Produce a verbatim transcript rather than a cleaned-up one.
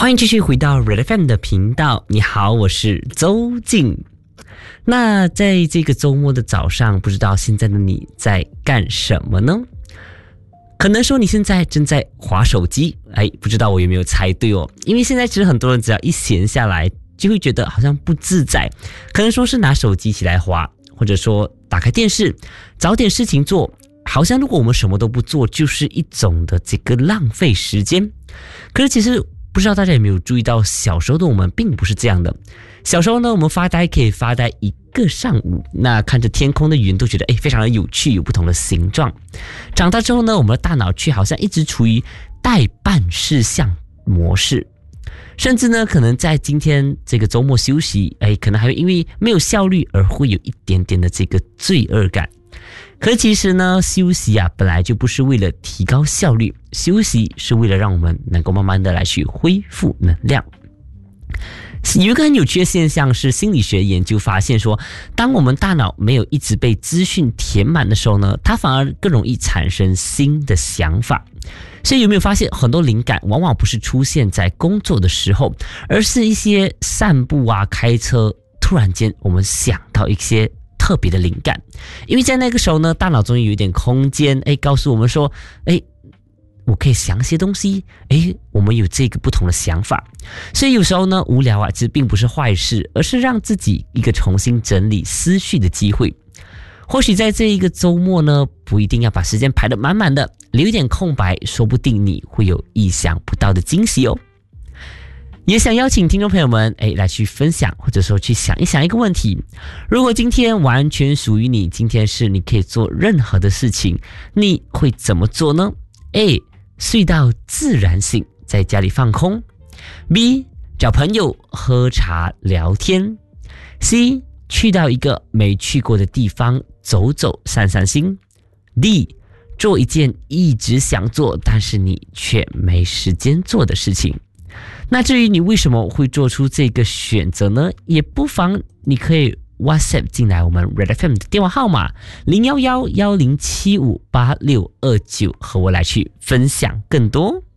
欢迎继续回到 Red F M 的频道。你好，我是周静。那在这个周末的早上，不知道现在的你在干什么呢？可能说你现在正在滑手机，哎，不知道我有没有猜对哦？因为现在其实很多人只要一闲下来，就会觉得好像不自在，可能说是拿手机起来滑，或者说打开电视，找点事情做。好像如果我们什么都不做，就是一种的这个浪费时间。可是其实不知道大家有没有注意到，小时候的我们并不是这样的。小时候呢，我们发呆可以发呆一个上午，那看着天空的云都觉得诶非常的有趣，有不同的形状。长大之后呢，我们的大脑却好像一直处于待办事项模式，甚至呢，可能在今天这个周末休息，诶可能还会因为没有效率而会有一点点的这个罪恶感。可是其实呢，休息啊本来就不是为了提高效率，休息是为了让我们能够慢慢的来去恢复能量。有一个很有趣的现象是，心理学研究发现说，当我们大脑没有一直被资讯填满的时候呢，它反而更容易产生新的想法。所以有没有发现，很多灵感往往不是出现在工作的时候，而是一些散步啊、开车，突然间我们想到一些特别的灵感。因为在那个时候呢，大脑终于有一点空间，哎，告诉我们说，哎，我可以想些东西，诶，我们有这个不同的想法。所以有时候呢，无聊啊其实并不是坏事，而是让自己一个重新整理思绪的机会。或许在这一个周末呢，不一定要把时间排得满满的，留一点空白，说不定你会有意想不到的惊喜哦。也想邀请听众朋友们诶来去分享，或者说去想一想一个问题：如果今天完全属于你，今天是你可以做任何的事情，你会怎么做呢？ A. 睡到自然醒，在家里放空。 B. 找朋友喝茶聊天。 C. 去到一个没去过的地方走走散散心。 D. 做一件一直想做但是你却没时间做的事情。那至于你为什么会做出这个选择呢？也不妨你可以 WhatsApp 进来我们 Red F M 的电话号码零一一一零七五八六二九，和我来去分享更多。